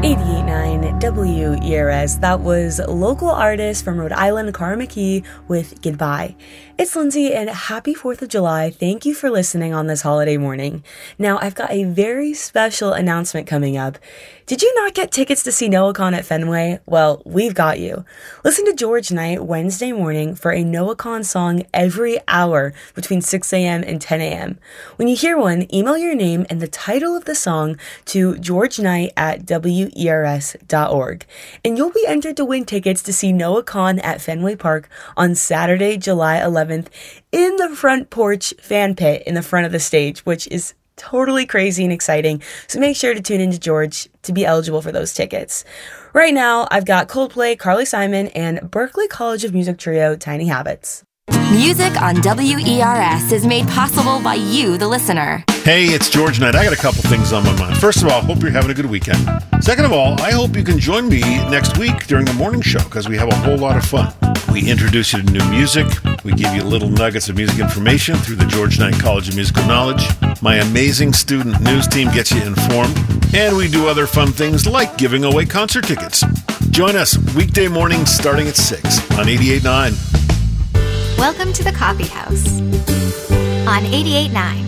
88.9 WERS. That was local artist from Rhode Island, Cara McKee, with Goodbye. It's Lindsay, and happy 4th of July. Thank you for listening on this holiday morning. Now, I've got a very special announcement coming up. Did you not get tickets to see Noah Kahan at Fenway? Well, we've got you. Listen to George Knight Wednesday morning for a Noah Kahan song every hour between 6 a.m. and 10 a.m. When you hear one, email your name and the title of the song to georgeknight@wers.org. And you'll be entered to win tickets to see Noah Kahan at Fenway Park on Saturday, July 11th in the front porch fan pit in the front of the stage, which is totally crazy and exciting. So make sure to tune into George to be eligible for those tickets. Right now, I've got Coldplay, Carly Simon, and Berklee College of Music trio Tiny Habits. Music on WERS is made possible by you, the listener. Hey, it's George Knight. I got a couple things on my mind. First of all, hope you're having a good weekend. Second of all, I hope you can join me next week during the morning show because we have a whole lot of fun. We introduce you to new music. We give you little nuggets of music information through the George Knight College of Musical Knowledge. My amazing student news team gets you informed. And we do other fun things like giving away concert tickets. Join us weekday mornings starting at 6 on 88.9. Welcome to the Coffee House on 88.9.